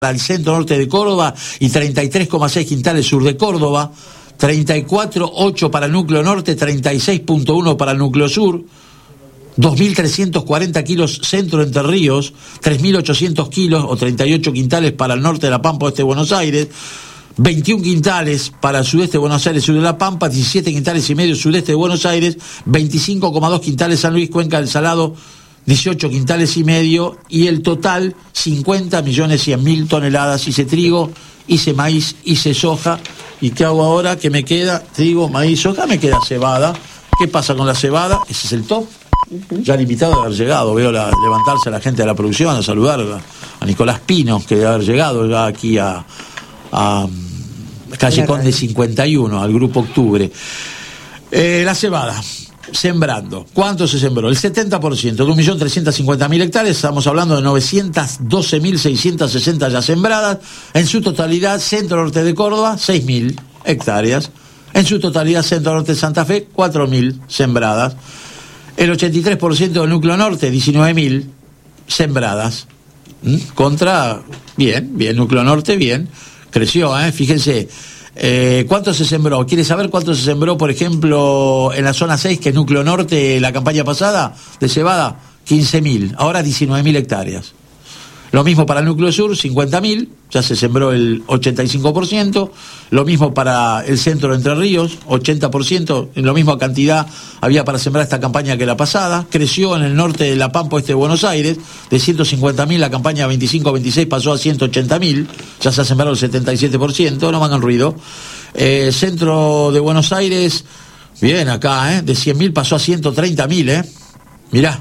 al centro norte de Córdoba y 33,6 quintales sur de Córdoba, 34,8 para el núcleo norte, 36,1 para el núcleo sur, 2.340 kilos centro Entre Ríos, 3.800 kilos o 38 quintales para el norte de La Pampa, oeste de Buenos Aires, 21 quintales para el sudeste de Buenos Aires, sur de La Pampa, 17 quintales y medio sudeste de Buenos Aires, 25,2 quintales San Luis, Cuenca del Salado, 18 quintales y medio, y el total 50.100.000 toneladas. Hice trigo, hice maíz, hice soja. ¿Y qué hago ahora? ¿Qué me queda? Trigo, maíz, soja, me queda cebada. ¿Qué pasa con la cebada? Ese es el top. Ya el invitado de haber llegado, veo levantarse a la gente de la producción, a saludar a Nicolás Pino, que debe haber llegado ya aquí a calle Conde 51, al Grupo Octubre. La cebada. Sembrando. ¿Cuánto se sembró? El 70%, de 1.350.000 hectáreas, estamos hablando de 912.660 ya sembradas, en su totalidad centro-norte de Córdoba, 6.000 hectáreas, en su totalidad centro-norte de Santa Fe, 4.000 sembradas, el 83% del núcleo norte, 19.000 sembradas, contra, bien, núcleo norte, bien, creció, fíjense. ¿Cuánto se sembró? ¿Quiere saber cuánto se sembró, por ejemplo, en la zona 6, que es núcleo norte, la campaña pasada de cebada? 15.000, ahora 19.000 hectáreas. Lo mismo para el núcleo sur, 50.000, ya se sembró el 85%. Lo mismo para el centro de Entre Ríos, 80%, en la misma cantidad había para sembrar esta campaña que la pasada. Creció en el norte de La Pampa, este de Buenos Aires, de 150.000, la campaña 25-26 pasó a 180.000, ya se ha sembrado el 77%, no me hagan ruido. Centro de Buenos Aires, bien acá, de 100.000 pasó a 130.000, mirá.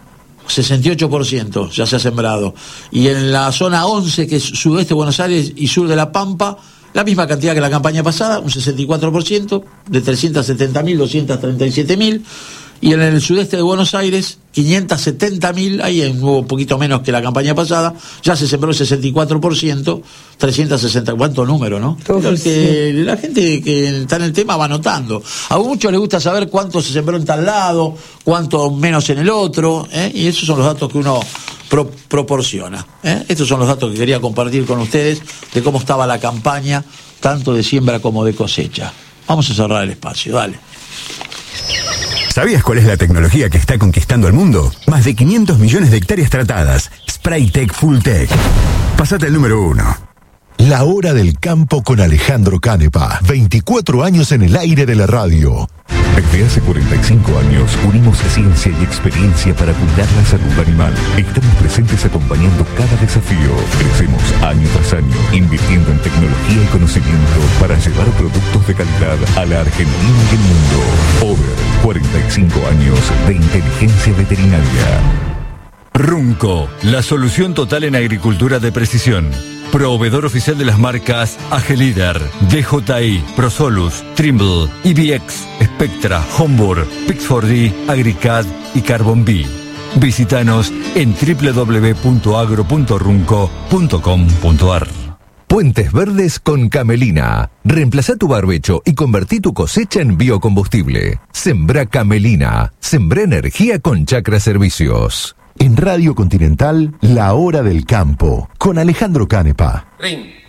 68% ya se ha sembrado. Y en la zona 11, que es sudeste de Buenos Aires y sur de La Pampa, la misma cantidad que la campaña pasada, un 64%, de 370.000, 237.000. Y en el sudeste de Buenos Aires, 570.000, ahí es un poquito menos que la campaña pasada, ya se sembró el 64%, 360, cuánto número, ¿no? La gente que está en el tema va anotando. A muchos les gusta saber cuánto se sembró en tal lado, cuánto menos en el otro, y esos son los datos que uno proporciona. Estos son los datos que quería compartir con ustedes de cómo estaba la campaña, tanto de siembra como de cosecha. Vamos a cerrar el espacio, dale. ¿Sabías cuál es la tecnología que está conquistando el mundo? Más de 500 millones de hectáreas tratadas. Spraytec Fulltech. Pasate el número 1. La hora del campo con Alejandro Canepa. 24 años en el aire de la radio. Desde hace 45 años unimos ciencia y experiencia para cuidar la salud animal. Estamos presentes acompañando cada desafío. Crecemos año tras año, invirtiendo en tecnología y conocimiento para llevar productos de calidad a la Argentina y el mundo. Over 45 años de inteligencia veterinaria. Runco, la solución total en agricultura de precisión. Proveedor oficial de las marcas Agelider, DJI, Prosolus, Trimble, EBX, Spectra, Homburg, Pix4D, Agricad y Carbon B. Visítanos en www.agro.runco.com.ar. Puentes Verdes con Camelina. Reemplazá tu barbecho y convertí tu cosecha en biocombustible. Sembrá Camelina. Sembrá energía con Chacra Servicios. En Radio Continental, La Hora del Campo, con Alejandro Canepa. Ring.